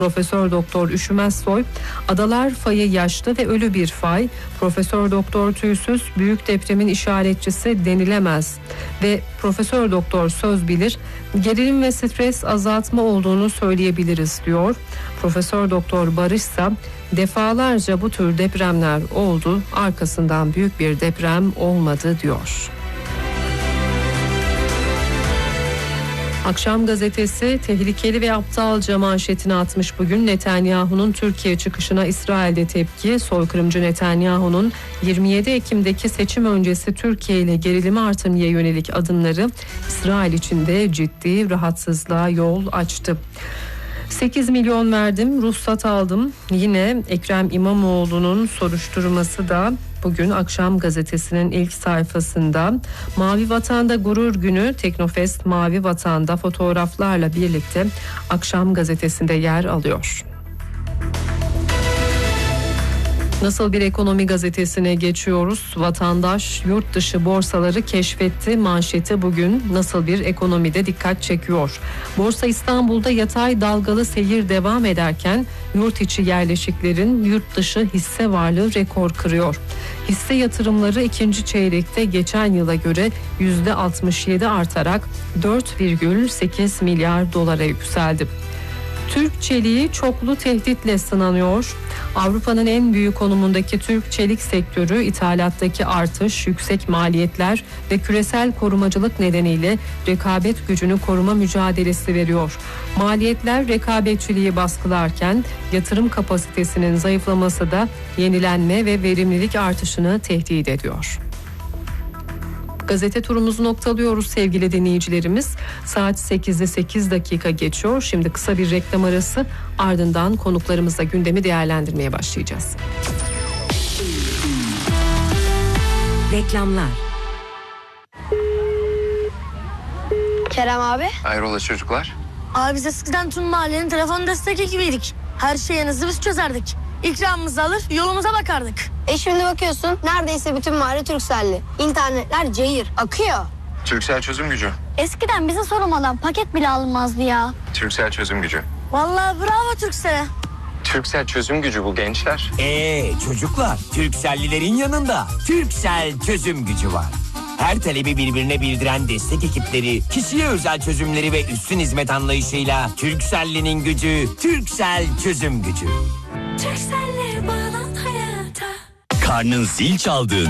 Profesör Doktor Üşümezsoy, adalar fayı yaşlı ve ölü bir fay. Profesör Doktor Tüysüz, büyük depremin işaretçisi denilemez. Ve Profesör Doktor Sözbilir, gerilim ve stres azaltma olduğunu söyleyebiliriz diyor. Profesör Doktor Barış ise defalarca bu tür depremler oldu, arkasından büyük bir deprem olmadı diyor. Akşam gazetesi tehlikeli ve aptalca manşetini atmış bugün. Netanyahu'nun Türkiye çıkışına İsrail'de tepki. Soykırımcı Netanyahu'nun 27 Ekim'deki seçim öncesi Türkiye ile gerilimi artırmaya yönelik adımları İsrail için de ciddi rahatsızlığa yol açtı. 8 milyon verdim, ruhsat aldım. Yine Ekrem İmamoğlu'nun soruşturması da bugün Akşam gazetesinin ilk sayfasında. Mavi Vatan'da gurur günü, Teknofest Mavi Vatan'da fotoğraflarla birlikte Akşam gazetesinde yer alıyor. Nasıl bir ekonomi gazetesine geçiyoruz? Vatandaş yurt dışı borsaları keşfetti manşeti bugün nasıl bir ekonomide dikkat çekiyor. Borsa İstanbul'da yatay dalgalı seyir devam ederken yurt içi yerleşiklerin yurt dışı hisse varlığı rekor kırıyor. Hisse yatırımları ikinci çeyrekte geçen yıla göre %67 artarak 4,8 milyar dolara yükseldi. Türk çeliği çoklu tehditle sınanıyor. Avrupa'nın en büyük konumundaki Türk çelik sektörü ithalattaki artış, yüksek maliyetler ve küresel korumacılık nedeniyle rekabet gücünü koruma mücadelesi veriyor. Maliyetler rekabetçiliği baskılarken yatırım kapasitesinin zayıflaması da yenilenme ve verimlilik artışını tehdit ediyor. Gazete turumuzu noktalıyoruz sevgili dinleyicilerimiz. Saat 8'de 8 dakika geçiyor. Şimdi kısa bir reklam arası, ardından konuklarımızla gündemi değerlendirmeye başlayacağız. Reklamlar. Kerem abi. Hayrola çocuklar? Abi biz eskiden tüm mahallenin telefon destek ekibiydik. Her şeyi hızlı biz çözerdik. İkramımızı alır yolumuza bakardık. Şimdi bakıyorsun neredeyse bütün mahalle Turkcell'li. İnternetler cayır akıyor. Türksel çözüm gücü. Eskiden bize sormadan paket bile alınmazdı ya. Türksel çözüm gücü. Vallahi bravo Turkcell'e. Türksel çözüm gücü bu gençler. Çocuklar, Turkcell'lilerin yanında Turkcell çözüm gücü var. Her talebi birbirine bildiren destek ekipleri, kişiye özel çözümleri ve üstün hizmet anlayışıyla Turkcell'linin gücü, Turkcell çözüm gücü. Turkcell'le bağlan hayata. Karnın zil çaldığında